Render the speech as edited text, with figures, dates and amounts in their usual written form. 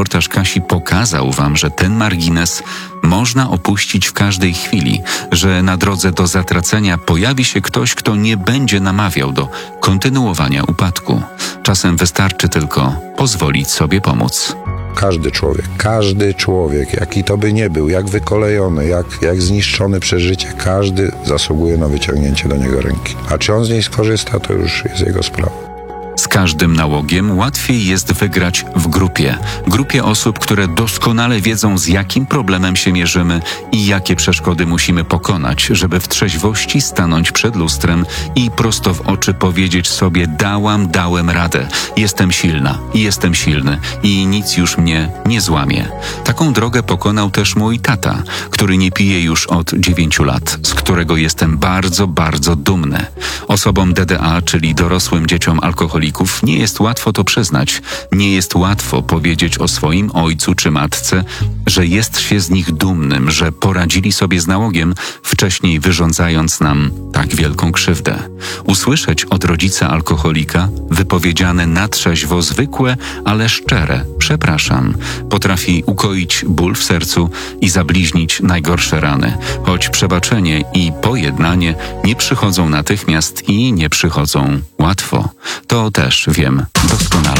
reportaż Kasi pokazał wam, że ten margines można opuścić w każdej chwili, że na drodze do zatracenia pojawi się ktoś, kto nie będzie namawiał do kontynuowania upadku. Czasem wystarczy tylko pozwolić sobie pomóc. Każdy człowiek, jaki to by nie był, jak wykolejony, jak zniszczony przez życie, każdy zasługuje na wyciągnięcie do niego ręki. A czy on z niej skorzysta, to już jest jego sprawa. Z każdym nałogiem łatwiej jest wygrać w grupie osób, które doskonale wiedzą, z jakim problemem się mierzymy i jakie przeszkody musimy pokonać, żeby w trzeźwości stanąć przed lustrem i prosto w oczy powiedzieć sobie: dałem radę, jestem silna, jestem silny i nic już mnie nie złamie. Taką drogę pokonał też mój tata, który nie pije już od 9 lat, z którego jestem bardzo, bardzo dumny. Osobom DDA, czyli dorosłym dzieciom alkoholików, nie jest łatwo to przyznać. Nie jest łatwo powiedzieć o swoim ojcu czy matce, że jest się z nich dumnym, że poradzili sobie z nałogiem, wcześniej wyrządzając nam tak wielką krzywdę. Usłyszeć od rodzica alkoholika wypowiedziane na trzeźwo zwykłe, ale szczere przepraszam potrafi ukoić ból w sercu i zabliźnić najgorsze rany, choć przebaczenie i pojednanie nie przychodzą natychmiast i nie przychodzą łatwo. To też wiem doskonale.